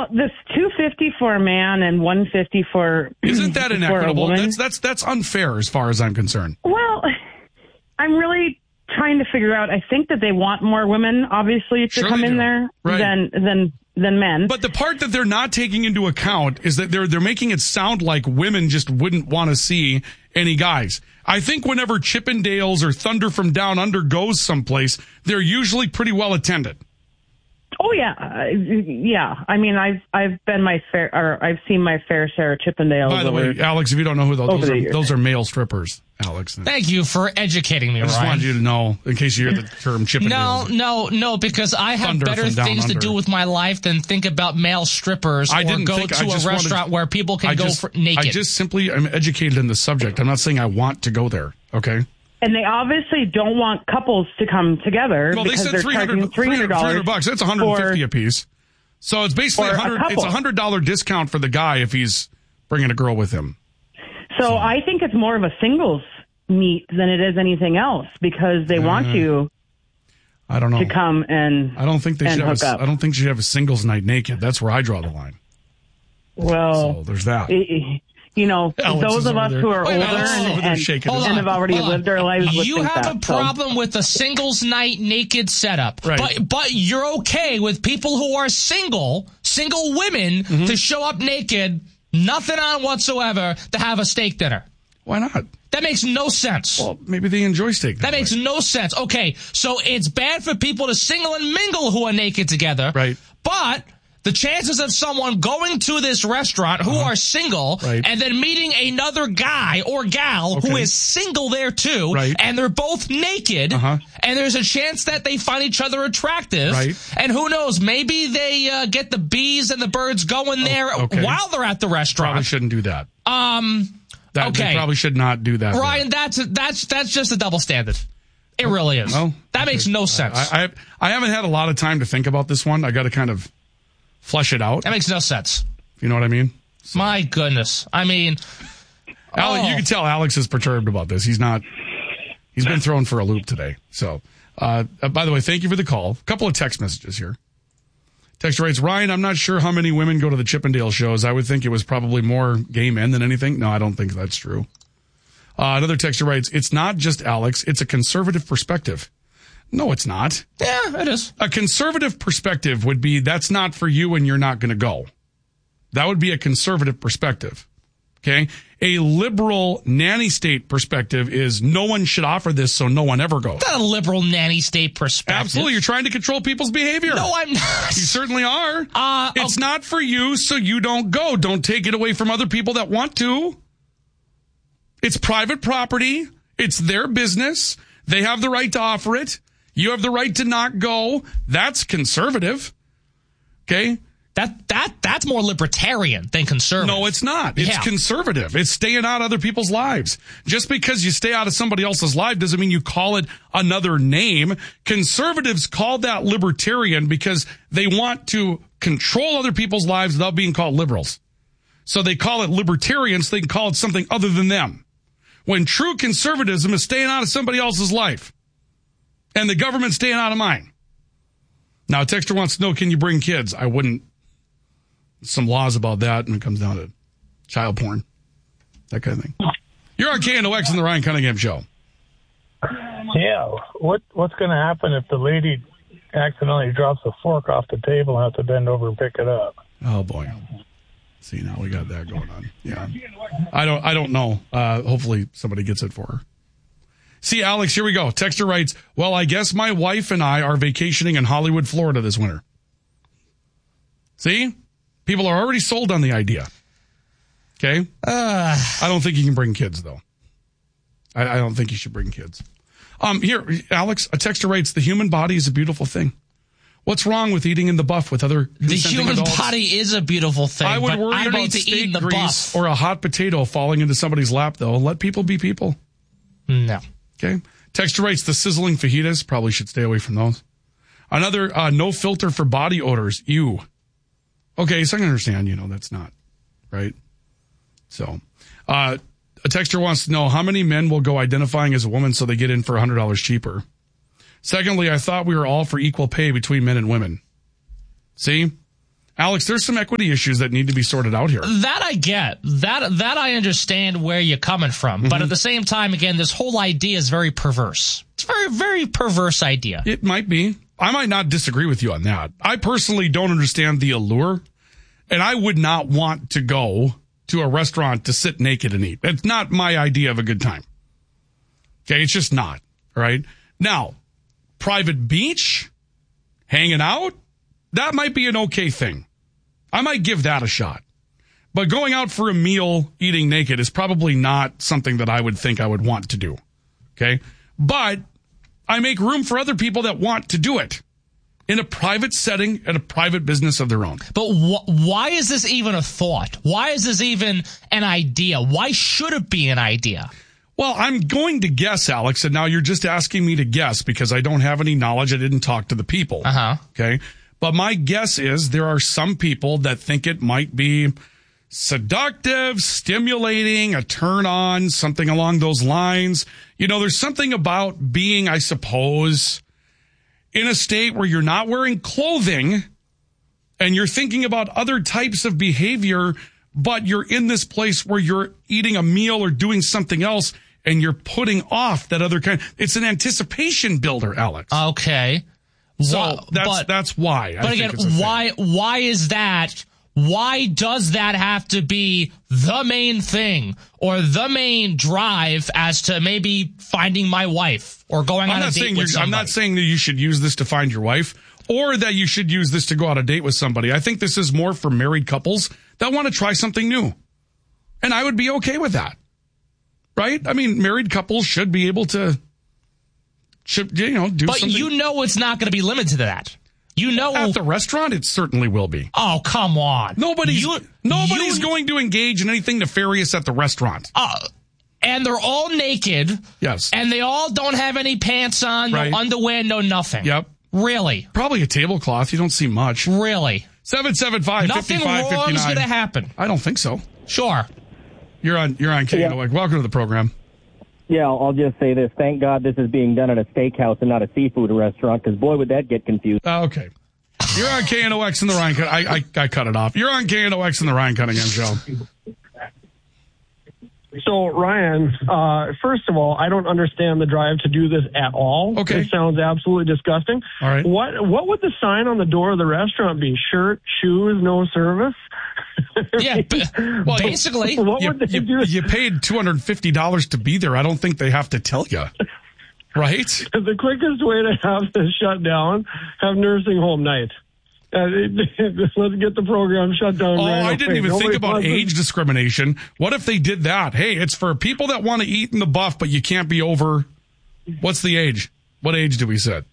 this $250 for a man and $150 for isn't that inequitable? For a woman? That's unfair as far as I'm concerned. Well, I'm really trying to figure out. I think that they want more women, obviously, to come in there than men. But the part that they're not taking into account is that they're making it sound like women just wouldn't want to see any guys. I think whenever Chippendales or Thunder from Down Under goes someplace, they're usually pretty well attended. Oh yeah, yeah. I mean, I've been I've seen my fair share of Chippendales. By the way, Alex, if you don't know who those are male strippers. Alex, thank you for educating me. I just wanted you to know in case you hear the term Chippendales. No, because I have better things to do with my life than think about male strippers or go to a restaurant where people can go naked. I just simply am educated in the subject. I'm not saying I want to go there. Okay. And they obviously don't want couples to come together because they said they're charging $300. $300. That's $150 a piece. So it's basically it's $100 discount for the guy if he's bringing a girl with him. So I think it's more of a singles meet than it is anything else because they want you. I don't know. To come and I don't think they should hook up. I don't think you should have a singles night naked. That's where I draw the line. Well, so there's that. You know, those of us who are older and have already lived our lives would you have a problem with a singles night naked setup, right. but you're okay with people who are single women to show up naked, nothing on whatsoever, to have a steak dinner. Why not? That makes no sense. Well, maybe they enjoy steak. That makes no sense. Okay, so it's bad for people to single and mingle who are naked together, right? But the chances of someone going to this restaurant who are single and then meeting another guy or gal who is single there too, and they're both naked, and there's a chance that they find each other attractive, and who knows, maybe they get the bees and the birds going there while they're at the restaurant. Probably shouldn't do that. They probably should not do that. Ryan, that's just a double standard. It really is. Well, that makes no sense. I haven't had a lot of time to think about this one. I got to kind of flesh it out. That makes no sense. You know what I mean? So. My goodness. I mean, you can tell Alex is perturbed about this. He's been thrown for a loop today. So, by the way, thank you for the call. A couple of text messages here. Texter writes, Ryan, I'm not sure how many women go to the Chippendale shows. I would think it was probably more gay men than anything. No, I don't think that's true. Another texter writes, it's not just Alex. It's a conservative perspective. No, it's not. Yeah, it is. A conservative perspective would be that's not for you and you're not going to go. That would be a conservative perspective. Okay? A liberal nanny state perspective is no one should offer this, so no one ever goes. That's not a liberal nanny state perspective. Absolutely. You're trying to control people's behavior. No, I'm not. You certainly are. It's not for you, so you don't go. Don't take it away from other people that want to. It's private property. It's their business. They have the right to offer it. You have the right to not go. That's conservative. Okay? That's more libertarian than conservative. No, it's not. It's conservative. It's staying out of other people's lives. Just because you stay out of somebody else's life doesn't mean you call it another name. Conservatives call that libertarian because they want to control other people's lives without being called liberals. So they call it libertarian so they can call it something other than them. When true conservatism is staying out of somebody else's life and the government staying out of mine. Now, a texter wants to know, can you bring kids? I wouldn't. Some laws about that, and it comes down to child porn, that kind of thing. You're on KNOX in the Ryan Cunningham Show. Yeah, what's going to happen if the lady accidentally drops a fork off the table and has to bend over and pick it up? Oh boy! See, now we got that going on. Yeah, I don't know. Hopefully somebody gets it for her. See, Alex, here we go. Texter writes, well, I guess my wife and I are vacationing in Hollywood, Florida this winter. See? People are already sold on the idea. Okay? I don't think you can bring kids, though. I don't think you should bring kids. Here, Alex, a texter writes, the human body is a beautiful thing. What's wrong with eating in the buff with other The human adults? Body is a beautiful thing. I would worry about steak grease or a hot potato falling into somebody's lap, though. Let people be people. No. Okay. Texter writes, the sizzling fajitas, probably should stay away from those. Another, no filter for body odors. Ew. Okay, so I can understand, that's not, right? So, a texter wants to know how many men will go identifying as a woman so they get in for $100 cheaper. Secondly, I thought we were all for equal pay between men and women. See? Alex, there's some equity issues that need to be sorted out here. That I get. That I understand where you're coming from. Mm-hmm. But at the same time, again, this whole idea is very perverse. It's a very, very perverse idea. It might be. I might not disagree with you on that. I personally don't understand the allure, and I would not want to go to a restaurant to sit naked and eat. It's not my idea of a good time. Okay, it's just not. Right? Now, private beach, hanging out, that might be an okay thing. I might give that a shot. But going out for a meal, eating naked is probably not something that I would think I would want to do. Okay? But I make room for other people that want to do it in a private setting at a private business of their own. But why is this even a thought? Why is this even an idea? Why should it be an idea? Well, I'm going to guess, Alex, and now you're just asking me to guess because I don't have any knowledge. I didn't talk to the people. Okay? But my guess is there are some people that think it might be seductive, stimulating, a turn on, something along those lines. You know, there's something about being, I suppose, in a state where you're not wearing clothing and you're thinking about other types of behavior, but you're in this place where you're eating a meal or doing something else and you're putting off that other kind. It's an anticipation builder, Alex. Okay. So that's why. But again, why is that? Why does that have to be the main thing or the main drive as to maybe finding my wife or going on a date with somebody? I'm not saying that you should use this to find your wife or that you should use this to go on a date with somebody. I think this is more for married couples that want to try something new. And I would be okay with that. Right? I mean, married couples should be able to do something. But you know it's not going to be limited to that. You know, at the restaurant, it certainly will be. Oh, come on. Nobody's going to engage in anything nefarious at the restaurant. And they're all naked. Yes. And they all don't have any pants on, no underwear, no nothing. Yep. Really? Probably a tablecloth. You don't see much. Really? 775-5559. Nothing wrong's going to happen. I don't think so. Sure. You're on KNOX. Welcome to the program. Yeah, I'll just say this. Thank God this is being done at a steakhouse and not a seafood restaurant, because boy, would that get confused. Okay. You're on KNOX and the Ryan Cunningham. I cut it off. You're on KNOX and the Ryan Cunningham Show. So, Ryan, first of all, I don't understand the drive to do this at all. Okay. It sounds absolutely disgusting. All right. What would the sign on the door of the restaurant be? Shirt, shoes, no service? Yeah, basically. What would they do? You paid $250 to be there. I don't think they have to tell you. Right? The quickest way to have this shut down, have nursing home night. Let's get the program shut down. I didn't even think about age discrimination. What if they did that? Hey, it's for people that want to eat in the buff, but you can't be over. What's the age? What age do we set?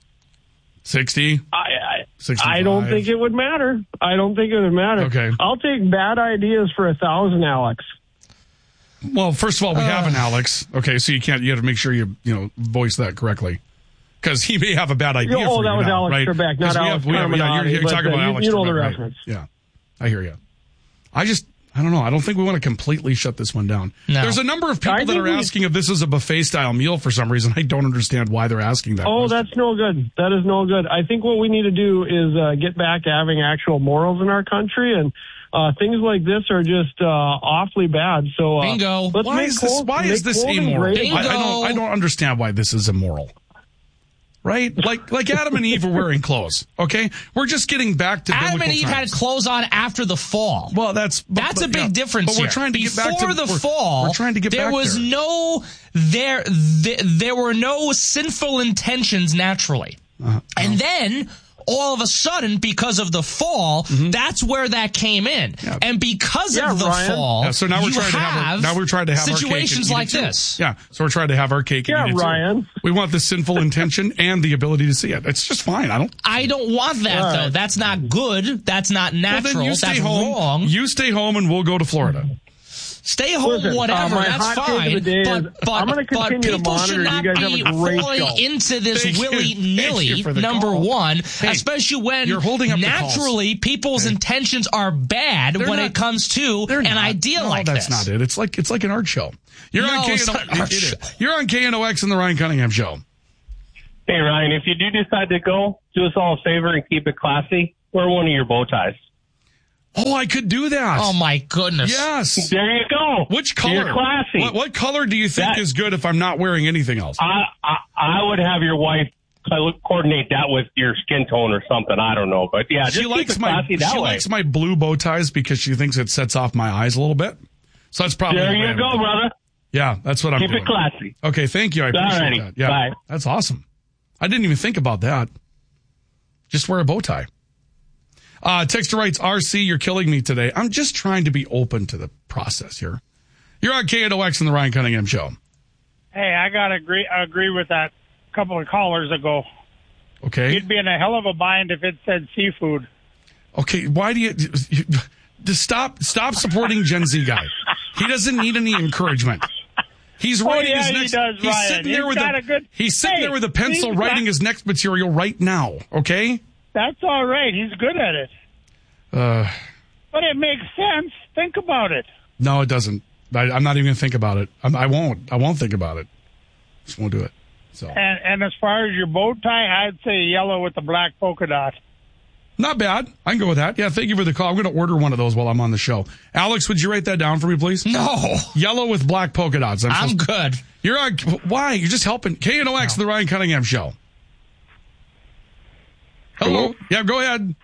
60? 65? I don't think it would matter. Okay. I'll take bad ideas for 1,000, Alex. Well, first of all, we have an Alex. Okay, so you have to make sure you voice that correctly. Because he may have a bad idea for you that was now, Alex right? Trebek, not Alex Carminati. You're talking about Alex you know Trebek, the right? reference. Yeah, I hear you. I don't know. I don't think we want to completely shut this one down. No. There's a number of people that are asking if this is a buffet-style meal for some reason. I don't understand why they're asking that. Oh, that's no good. That is no good. I think what we need to do is get back to having actual morals in our country, and things like this are just awfully bad. So, bingo. Why is this immoral? Bingo. I don't understand why this is immoral. Right? Like Adam and Eve were wearing clothes, okay? We're just getting back to Adam and Eve had clothes on after the fall. Well, that's a big difference but here. We're trying to get back Before to the fall, we're trying to get there back was there. there were no sinful intentions naturally. And then all of a sudden, because of the fall, that's where that came in. Yeah. And because of the fall, so now we're trying to have situations like this. Yeah, so we're trying to have our cake and eat it Ryan. Too. We want the sinful intention and the ability to see it. It's just fine. I don't want that though. That's not good. That's not natural. Well, then that's wrong. You stay home and we'll go to Florida. Stay home, whatever, that's fine. But people should not be falling into this willy-nilly, number one, especially when you're holding up naturally people's intentions are bad when it comes to an idea like this. That's not it. It's like an art show. You're on KNOX and the Ryan Cunningham Show. Hey, Ryan, if you do decide to go, do us all a favor and keep it classy. Wear one of your bow ties. Oh, I could do that. Oh, my goodness. Yes. There you go. Which color? You're classy. What color do you think is good if I'm not wearing anything else? I would have your wife coordinate that with your skin tone or something. I don't know. But, yeah, she likes my blue bow ties because she thinks it sets off my eyes a little bit. So that's probably... There you go, brother. Yeah, that's what I'm doing. Keep it classy. Okay, thank you. I appreciate that. Yeah, bye. That's awesome. I didn't even think about that. Just wear a bow tie. Texter writes, RC, you're killing me today. I'm just trying to be open to the process here. You're on KNOX and the Ryan Cunningham Show. Hey, I got to agree with that couple of callers ago. Okay. You'd be in a hell of a bind if it said seafood. Okay, why do you just stop supporting Gen Z guy? He doesn't need any encouragement. He's writing his next. He does, he's Ryan. sitting there He's there with a pencil writing his next material right now. Okay. That's all right. He's good at it. But it makes sense. Think about it. No, it doesn't. I'm not even going to think about it. I won't. I won't think about it. Just won't do it. So. And as far as your bow tie, I'd say yellow with the black polka dot. Not bad. I can go with that. Yeah, thank you for the call. I'm going to order one of those while I'm on the show. Alex, would you write that down for me, please? No. Yellow with black polka dots. I'm good. You're on. Why? You're just helping. KNOX, the Ryan Cunningham Show. Hello? Yeah, go ahead.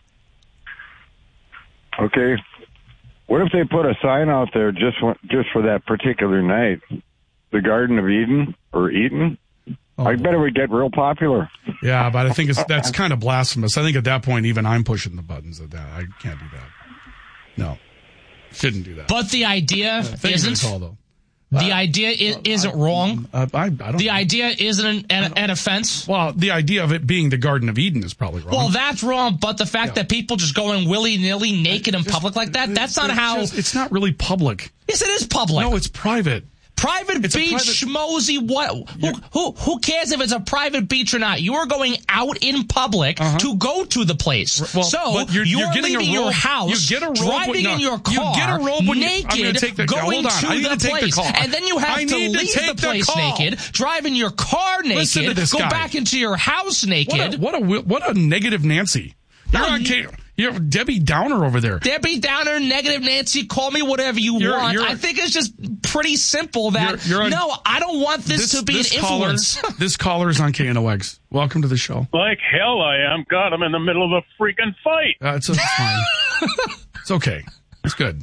Okay. What if they put a sign out there just for that particular night? The Garden of Eden or Eden? Oh. I bet it would get real popular. Yeah, but I think that's kind of blasphemous. I think at that point, even I'm pushing the buttons at that. I can't do that. No. Shouldn't do that. But the idea isn't... The idea isn't wrong. I don't the know. idea isn't an offense. Well, the idea of it being the Garden of Eden is probably wrong. Well, that's wrong, but the fact that people just going willy-nilly naked in public like that's not how... It's not really public. Yes, it is public. No, it's private. Private beach, schmozy, what? Who cares if it's a private beach or not? You are going out in public to go to the place. Well, so you're leaving your house, driving in your car, naked, going to the place. And then you have to leave the place naked, drive in your car naked, go back into your house naked. What a negative Nancy. You're Debbie Downer over there. Debbie Downer, negative Nancy, call me whatever you want. I think it's just pretty simple that, I don't want this to be an influence. This caller's on KNOX. Welcome to the show. Like hell I am. God, I'm in the middle of a freaking fight. It's fine. It's okay. It's good.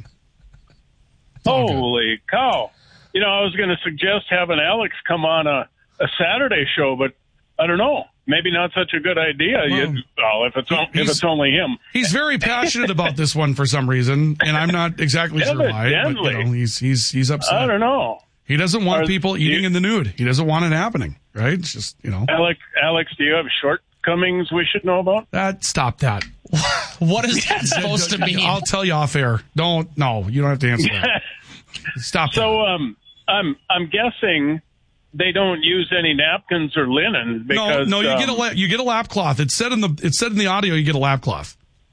Holy cow. You know, I was going to suggest having Alex come on a Saturday show, but I don't know. Maybe not such a good idea. If it's only him. He's very passionate about this one for some reason, and I'm not exactly sure why. But, he's upset. I don't know. He doesn't want people eating in the nude. He doesn't want it happening, right? It's just, Alex, do you have shortcomings we should know about? Stop that. What is that supposed to mean? I'll tell you off air. You don't have to answer that. Stop. So, I'm guessing they don't use any napkins or linen because no, you get a lap cloth. It said in the audio you get a lap cloth.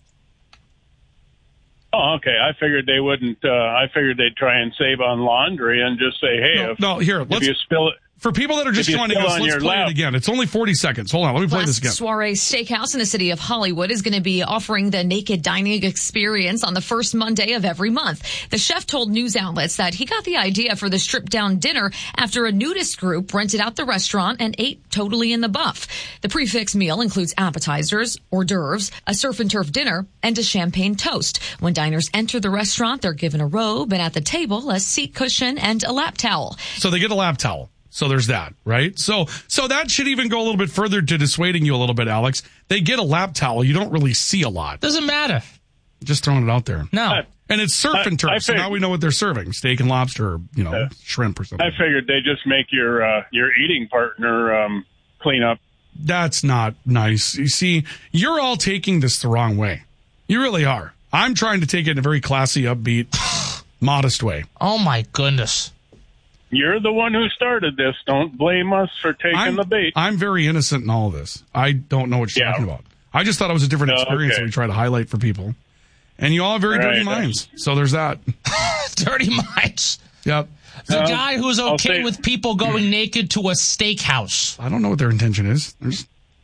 Oh, okay. I figured they wouldn't. I figured they'd try and save on laundry and just say, "Hey, if you spill it." For people that are just joining us, let's play it again. It's only 40 seconds. Hold on. Let me play this again. Soiree Steakhouse in the city of Hollywood is going to be offering the naked dining experience on the first Monday of every month. The chef told news outlets that he got the idea for the stripped-down dinner after a nudist group rented out the restaurant and ate totally in the buff. The prefix meal includes appetizers, hors d'oeuvres, a surf and turf dinner, and a champagne toast. When diners enter the restaurant, they're given a robe and at the table, a seat cushion and a lap towel. So they get a lap towel. So there's that, right? So that should even go a little bit further to dissuading you a little bit, Alex. They get a lap towel. You don't really see a lot. Doesn't matter. Just throwing it out there. No. And it's surf and turf, so now we know what they're serving. Steak and lobster, or, shrimp or something. I figured they just make your eating partner clean up. That's not nice. You see, you're all taking this the wrong way. You really are. I'm trying to take it in a very classy, upbeat, modest way. Oh, my goodness. You're the one who started this. Don't blame us for taking the bait. I'm very innocent in all of this. I don't know what you're talking about. I just thought it was a different experience that we try to highlight for people. And you all have very dirty minds. So there's that. Dirty minds. Yep. The guy who's okay with people going naked to a steakhouse. I don't know what their intention is.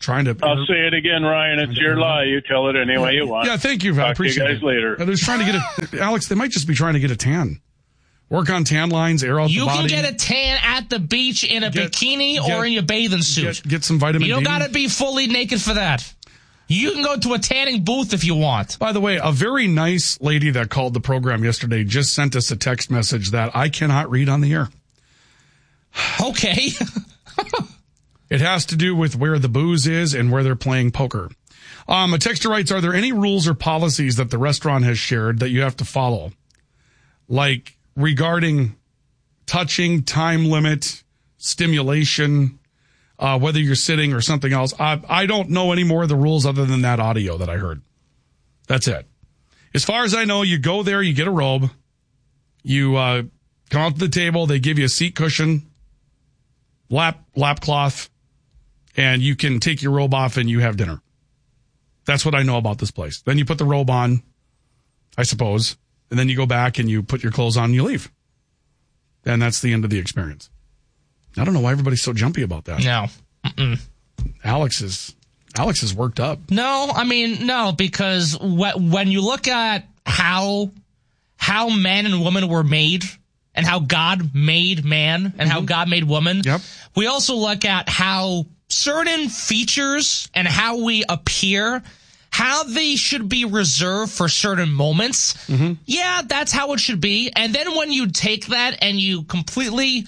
I'll say it again, Ryan. It's your lie. You tell it any way you want. Yeah, thank you. I appreciate it. You guys later. They're trying to get Alex, they might just be trying to get a tan. Work on tan lines, air out the body. You can get a tan at the beach in a bikini or in your bathing suit. Get some vitamin D. You don't got to be fully naked for that. You can go to a tanning booth if you want. By the way, a very nice lady that called the program yesterday just sent us a text message that I cannot read on the air. Okay. It has to do with where the booze is and where they're playing poker. A texter writes, are there any rules or policies that the restaurant has shared that you have to follow? Like regarding touching, time limit, stimulation, whether you're sitting or something else. I don't know any more of the rules other than that audio that I heard. That's it. As far as I know, you go there, you get a robe, you come out to the table, they give you a seat cushion, lap cloth, and you can take your robe off and you have dinner. That's what I know about this place. Then you put the robe on, I suppose, and then you go back and you put your clothes on and you leave. And that's the end of the experience. I don't know why everybody's so jumpy about that. No. Mm-mm. Alex is worked up. No, because when you look at how man and woman were made and how God made man and how God made woman, we also look at how certain features and how we appear, how they should be reserved for certain moments. Mm-hmm. Yeah, that's how it should be. And then when you take that and you completely,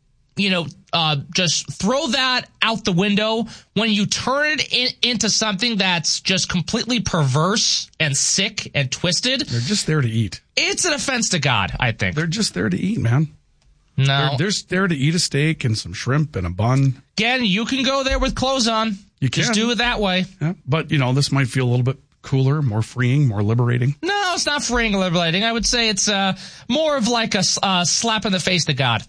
just throw that out the window, when you turn it into something that's just completely perverse and sick and twisted. They're just there to eat. It's an offense to God, I think. They're just there to eat, man. No. They're there to eat a steak and some shrimp and a bun. Again, you can go there with clothes on. You can. Just do it that way. Yeah, but, this might feel a little bit cooler, more freeing, more liberating. No, it's not freeing or liberating. I would say it's more of like a slap in the face to God.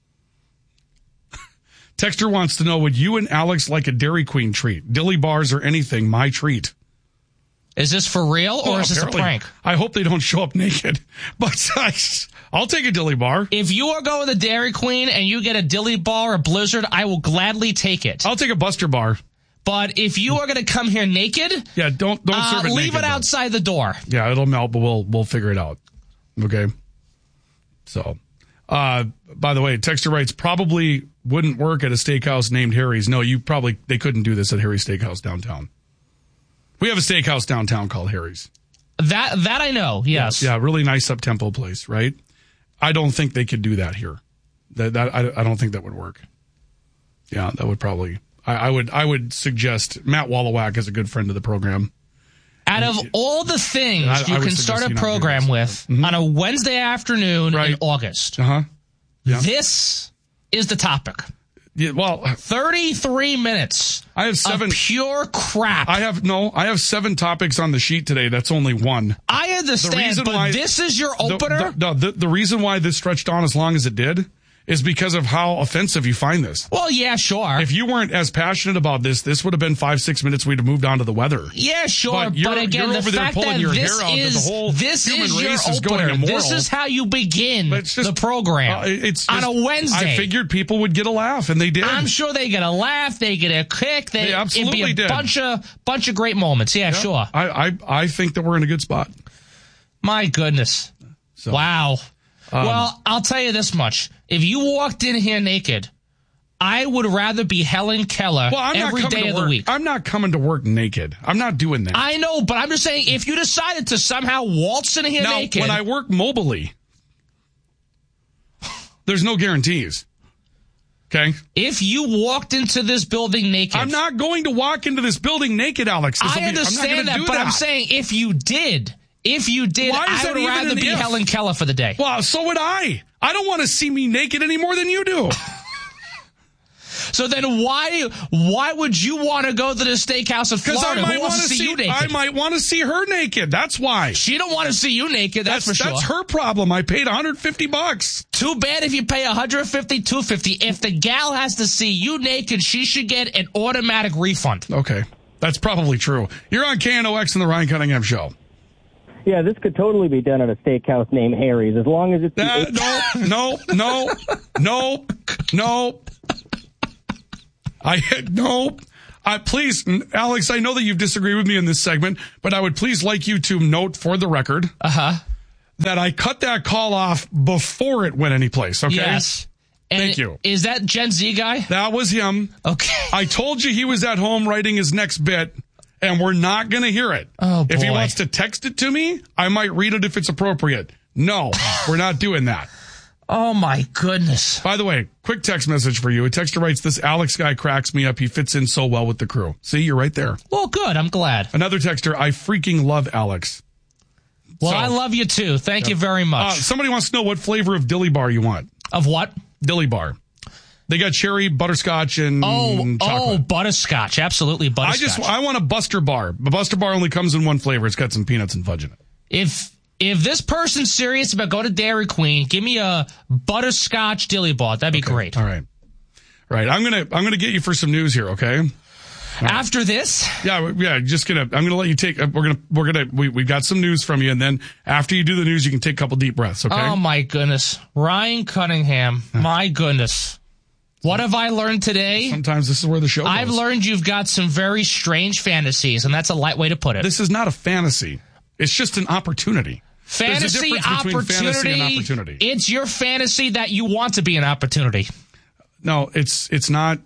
Texter wants to know, would you and Alex like a Dairy Queen treat? Dilly bars or anything, my treat. Is this for real or is this a prank? I hope they don't show up naked, but I'll take a dilly bar. If you are going to Dairy Queen and you get a dilly bar or Blizzard, I will gladly take it. I'll take a Buster bar. But if you are going to come here naked, don't serve it leave naked, it outside the door. Yeah, it'll melt, but we'll figure it out. Okay. So, by the way, texter writes, probably wouldn't work at a steakhouse named Harry's. No, they couldn't do this at Harry's Steakhouse downtown. We have a steakhouse downtown called Harry's. That I know, yes. Yeah, really nice up-tempo place, right? I don't think they could do that here. I don't think that would work. Yeah, that would probably... I would suggest Matt Wallowak is a good friend of the program. Out of all the things you can start a program with on a Wednesday afternoon in August, this is the topic. Yeah, well, 33 minutes. I have 7 of pure crap. I have 7 topics on the sheet today. That's only one. I understand, but this is your opener? The reason why this stretched on as long as it did is because of how offensive you find this. Well, yeah, sure. If you weren't as passionate about this would have been 5-6 minutes. We'd have moved on to the weather. Yeah, sure. But again, the fact that this is your opener. This is how you begin the program on a Wednesday. I figured people would get a laugh, and they did. I'm sure they get a laugh. They get a kick. They absolutely it'd be a bunch of great moments. Yeah, sure. I think that we're in a good spot. My goodness. So, wow. Well, I'll tell you this much. If you walked in here naked, I would rather be Helen Keller every day of the week. I'm not coming to work naked. I'm not doing that. I know, but I'm just saying, if you decided to somehow waltz in here naked. When I work mobily, there's no guarantees. Okay? If you walked into this building naked. I'm not going to walk into this building naked, Alex. I understand that, but I'm saying if you did, I would rather be Helen Keller for the day. Well, so would I. I don't want to see me naked any more than you do. So then why would you want to go to the steakhouse in Florida? Who wants to see you naked? I might want to see her naked. That's why. She don't want to see you naked, that's for sure. That's her problem. I paid $150. Too bad if you pay $150, $250. If the gal has to see you naked, she should get an automatic refund. Okay. That's probably true. You're on KNOX and the Ryan Cunningham Show. Yeah, this could totally be done at a steakhouse named Harry's, as long as it's... No. Please, Alex, I know that you've disagreed with me in this segment, but I would please like you to note for the record that I cut that call off before it went anyplace, okay? Yes. Thank you. Is that Gen Z guy? That was him. Okay. I told you he was at home writing his next bit, and we're not going to hear it. Oh, boy. If he wants to text it to me, I might read it if it's appropriate. No, we're not doing that. Oh, my goodness. By the way, quick text message for you. A texter writes, this Alex guy cracks me up. He fits in so well with the crew. See, you're right there. Well, good. I'm glad. Another texter, I freaking love Alex. Well, I love you, too. Thank you very much. Somebody wants to know what flavor of Dilly Bar you want. Of what? Dilly Bar. They got cherry, butterscotch, and chocolate. Oh, butterscotch. Absolutely butterscotch. I want a Buster Bar. A Buster Bar only comes in one flavor. It's got some peanuts and fudge in it. If this person's serious about going to Dairy Queen, give me a butterscotch Dilly Bar. That'd be great. All right. I'm gonna get you for some news here, okay? After this? Yeah, I'm gonna let you take, we've got some news from you, and then after you do the news, you can take a couple deep breaths, okay? Oh my goodness. Ryan Cunningham. My goodness. What have I learned today? Sometimes this is where the show goes. I've learned you've got some very strange fantasies, and that's a light way to put it. This is not a fantasy. It's just an opportunity. Fantasy, fantasy and opportunity. It's your fantasy that you want to be an opportunity. No, it's not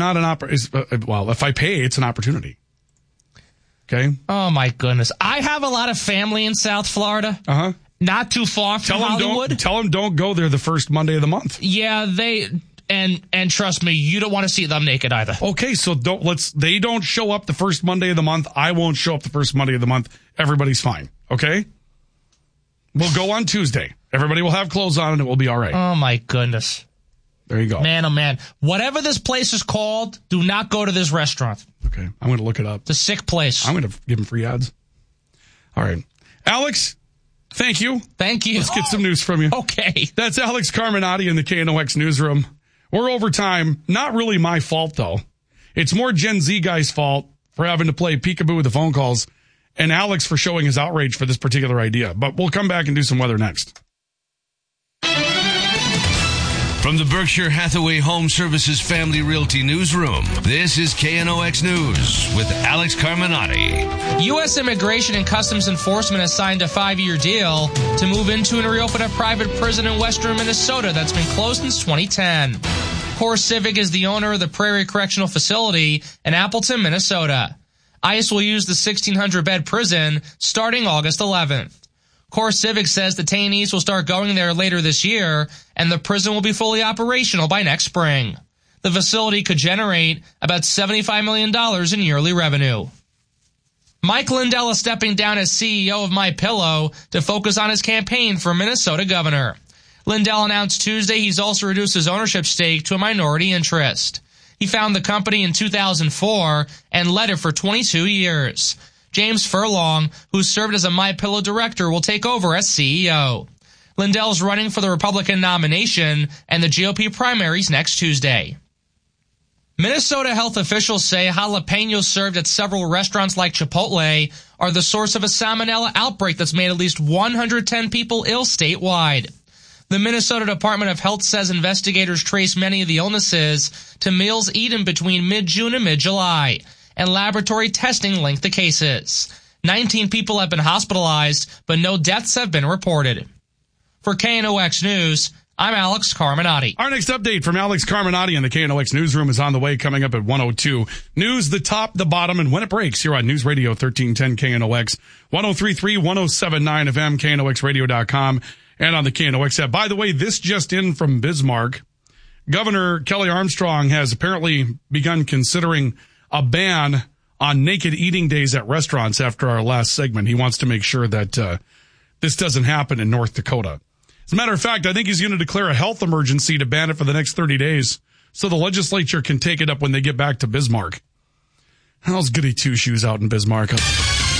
an well, if I pay, it's an opportunity. Okay? Oh my goodness. I have a lot of family in South Florida. Uh-huh. Not too far from Hollywood. Tell them don't go there the first Monday of the month. Yeah, and trust me, you don't want to see them naked either. Okay, so they don't show up the first Monday of the month. I won't show up the first Monday of the month. Everybody's fine. Okay? We'll go on Tuesday. Everybody will have clothes on and it will be all right. Oh my goodness. There you go. Man, oh man. Whatever this place is called, do not go to this restaurant. Okay, I'm going to look it up. It's a sick place. I'm going to give them free ads. All right. Alex, thank you. Thank you. Let's get some news from you. Okay. That's Alex Carminati in the KNOX newsroom. We're over time. Not really my fault, though. It's more Gen Z guy's fault for having to play peekaboo with the phone calls, and Alex for showing his outrage for this particular idea. But we'll come back and do some weather next. From the Berkshire Hathaway Home Services Family Realty Newsroom, this is KNOX News with Alex Carminati. U.S. Immigration and Customs Enforcement has signed a 5-year deal to move into and reopen a private prison in western Minnesota that's been closed since 2010. Core Civic is the owner of the Prairie Correctional Facility in Appleton, Minnesota. ICE will use the 1,600-bed prison starting August 11th. Core Civic says detainees will start going there later this year, and the prison will be fully operational by next spring. The facility could generate about $75 million in yearly revenue. Mike Lindell is stepping down as CEO of MyPillow to focus on his campaign for Minnesota governor. Lindell announced Tuesday he's also reduced his ownership stake to a minority interest. He founded the company in 2004 and led it for 22 years. James Furlong, who served as a MyPillow director, will take over as CEO. Lindell's running for the Republican nomination and the GOP primaries next Tuesday. Minnesota health officials say jalapenos served at several restaurants like Chipotle are the source of a salmonella outbreak that's made at least 110 people ill statewide. The Minnesota Department of Health says investigators trace many of the illnesses to meals eaten between mid-June and mid-July, and laboratory testing linked the cases. 19 people have been hospitalized, but no deaths have been reported. For KNOX News, I'm Alex Carminati. Our next update from Alex Carminati in the KNOX newsroom is on the way, coming up at 1:02. News, the top, the bottom, and when it breaks here on News Radio 1310 KNOX, 103.3, 107.9 FM, KNOXradio.com, and on the KNOX app. By the way, this just in from Bismarck. Governor Kelly Armstrong has apparently begun considering a ban on naked eating days at restaurants after our last segment. He wants to make sure that this doesn't happen in North Dakota. As a matter of fact, I think he's going to declare a health emergency to ban it for the next 30 days so the legislature can take it up when they get back to Bismarck. How's goody two-shoes out in Bismarck? The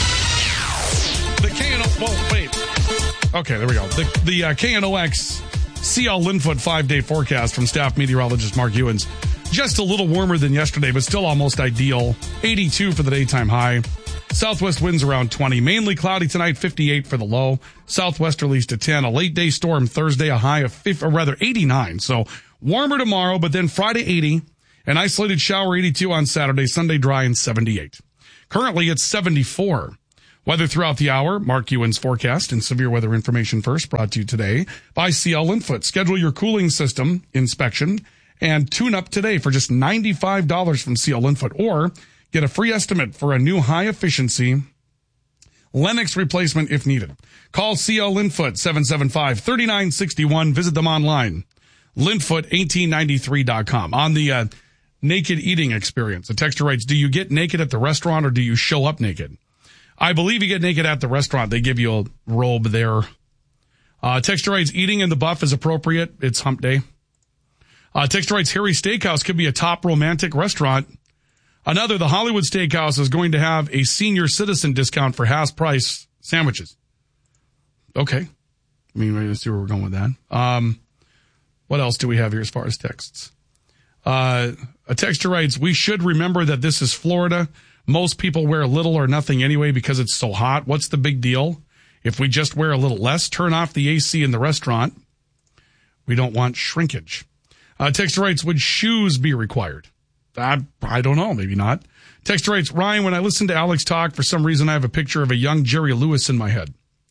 KNOX, well, wait. Okay, there we go. The KNOX CL Linfoot 5-day forecast from staff meteorologist Mark Ewens. Just a little warmer than yesterday, but still almost ideal. 82 for the daytime high. Southwest winds around 20. Mainly cloudy tonight, 58 for the low. Southwesterlies to 10. A late day storm Thursday, a high of 89. So warmer tomorrow, but then Friday 80. An isolated shower, 82 on Saturday, Sunday dry and 78. Currently, it's 74. Weather throughout the hour, Mark Ewan's forecast and severe weather information first, brought to you today by CL Linfoot. Schedule your cooling system inspection and tune up today for just $95 from CL Linfoot, or get a free estimate for a new high-efficiency Lennox replacement if needed. Call CL Linfoot, 775-3961. Visit them online, linfoot1893.com. On the naked eating experience, the texter writes, do you get naked at the restaurant or do you show up naked? I believe you get naked at the restaurant. They give you a robe there. Texter writes, eating in the buff is appropriate. It's hump day. Texter writes, Harry's Steakhouse could be a top romantic restaurant. Another, the Hollywood Steakhouse is going to have a senior citizen discount for half-price sandwiches. Okay. I mean, let's see where we're going with that. What else do we have here as far as texts? A texter writes, we should remember that this is Florida. Most people wear little or nothing anyway because it's so hot. What's the big deal? If we just wear a little less, turn off the AC in the restaurant. We don't want shrinkage. Texter writes, would shoes be required? I don't know. Maybe not. Texter writes, Ryan, when I listen to Alex talk, for some reason I have a picture of a young Jerry Lewis in my head.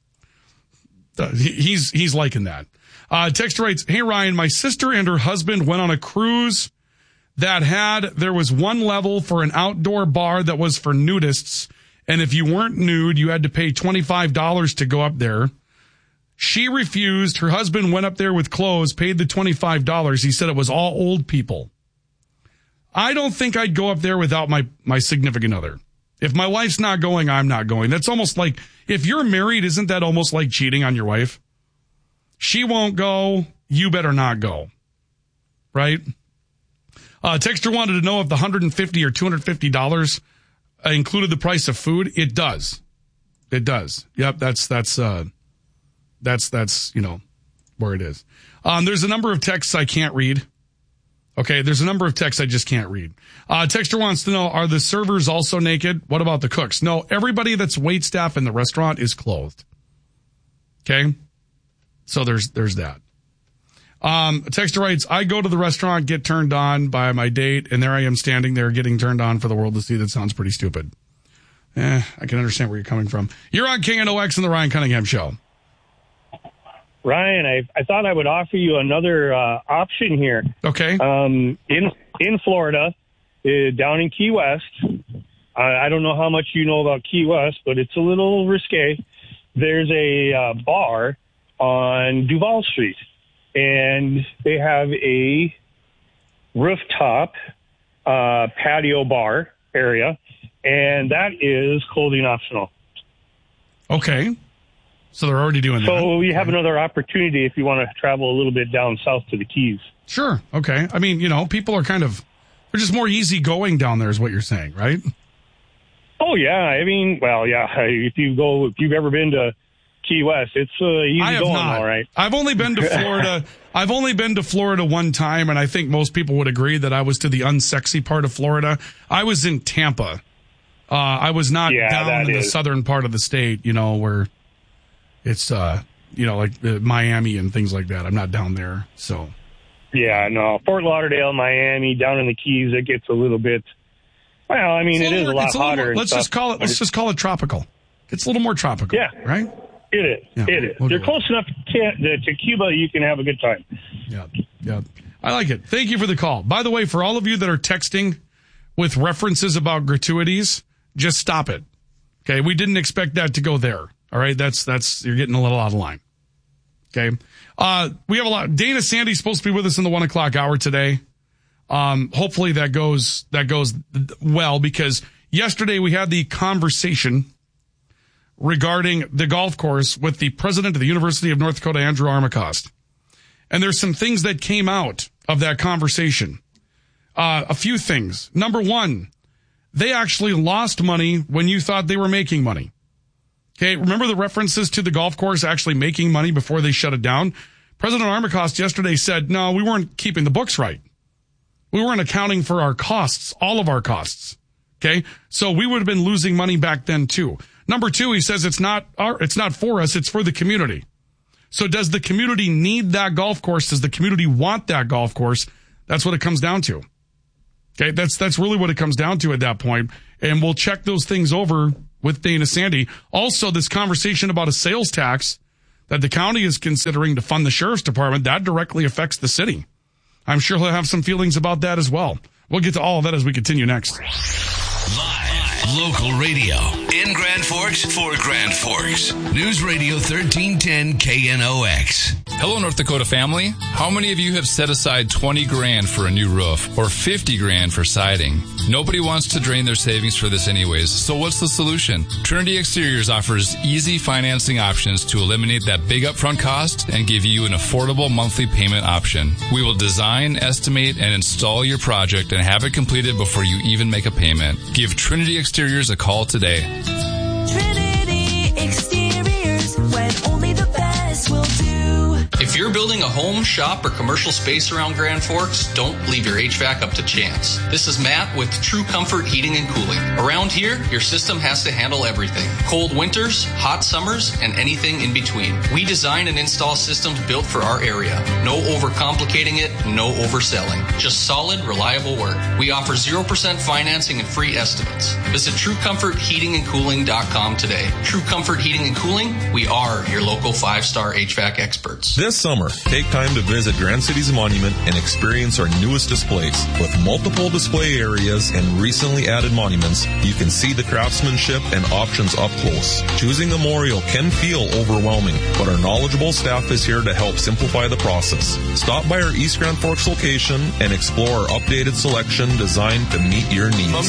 He's liking that. Texter writes, hey, Ryan, my sister and her husband went on a cruise there was one level for an outdoor bar that was for nudists. And if you weren't nude, you had to pay $25 to go up there. She refused. Her husband went up there with clothes, paid the $25. He said it was all old people. I don't think I'd go up there without my significant other. If my wife's not going, I'm not going. That's almost like, if you're married, isn't that almost like cheating on your wife? She won't go. You better not go. Right? Texter wanted to know if the $150 or $250 included the price of food. It does. It does. Yep. That's where it is. There's a number of texts I can't read. Okay, there's a number of texts I just can't read. Texter wants to know, are the servers also naked? What about the cooks? No, everybody that's wait staff in the restaurant is clothed. Okay? So there's that. Texter writes, I go to the restaurant, get turned on by my date, and there I am standing there getting turned on for the world to see. That sounds pretty stupid. I can understand where you're coming from. You're on KNOX and the Ryan Cunningham Show. Ryan, I thought I would offer you another option here. Okay. In Florida, down in Key West, I don't know how much you know about Key West, but it's a little risque. There's a bar on Duval Street, and they have a rooftop patio bar area, and that is clothing optional. Okay. So they're already doing that. So we have another opportunity if you want to travel a little bit down south to the Keys. Sure. Okay. I mean, people are they're just more easygoing down there is what you're saying, right? Oh, yeah. I mean, well, yeah. If you've ever been to Key West, it's easy going, all right. I've only been to Florida. I've only been to Florida one time, and I think most people would agree that I was to the unsexy part of Florida. I was in Tampa. I was not down in the southern part of the state, where it's, like Miami and things like that. I'm not down there, so. Yeah, no. Fort Lauderdale, Miami, down in the Keys, it gets a little bit, well, I mean, it is a lot hotter. Let's just call it tropical. It's a little more tropical. Yeah. Right? It is. Yeah, it is. You're close enough to Cuba, you can have a good time. Yeah. I like it. Thank you for the call. By the way, for all of you that are texting with references about gratuities, just stop it. Okay? We didn't expect that to go there. All right? That's you're getting a little out of line. Okay? We have a lot. Dana Sandy's supposed to be with us in the 1 o'clock hour today. Hopefully that goes well, because yesterday we had the conversation regarding the golf course with the president of the University of North Dakota, Andrew Armacost. And there's some things that came out of that conversation. A few things. Number one, they actually lost money when you thought they were making money. Okay, remember the references to the golf course actually making money before they shut it down? President Armacost yesterday said, no, we weren't keeping the books right. We weren't accounting for our costs, all of our costs. Okay, so we would have been losing money back then too. Number two, he says it's not for us, it's for the community. So does the community need that golf course? Does the community want that golf course? That's what it comes down to. Okay, that's really what it comes down to at that point. And we'll check those things over with Dana Sandy. Also, this conversation about a sales tax that the county is considering to fund the sheriff's department, that directly affects the city. I'm sure he'll have some feelings about that as well. We'll get to all of that as we continue next. Live, local radio in Grand Forks for Grand Forks. News Radio 1310 KNOX. Hello, North Dakota family. How many of you have set aside $20,000 for a new roof or $50,000 for siding? Nobody wants to drain their savings for this anyways, so what's the solution? Trinity Exteriors offers easy financing options to eliminate that big upfront cost and give you an affordable monthly payment option. We will design, estimate, and install your project and have it completed before you even make a payment. Give Trinity Exteriors a call today. Trinity Exteriors, when only the best will do. If you're building a home, shop, or commercial space around Grand Forks, don't leave your HVAC up to chance. This is Matt with True Comfort Heating and Cooling. Around here, your system has to handle everything. Cold winters, hot summers, and anything in between. We design and install systems built for our area. No overcomplicating it, no overselling. Just solid, reliable work. We offer 0% financing and free estimates. Visit TrueComfortHeatingandCooling.com today. True Comfort Heating and Cooling, we are your local 5-star HVAC experts. This summer, take time to visit Grand Cities Monument and experience our newest displays. With multiple display areas and recently added monuments, you can see the craftsmanship and options up close. Choosing a memorial can feel overwhelming, but our knowledgeable staff is here to help simplify the process. Stop by our East Grand Forks location and explore our updated selection designed to meet your needs.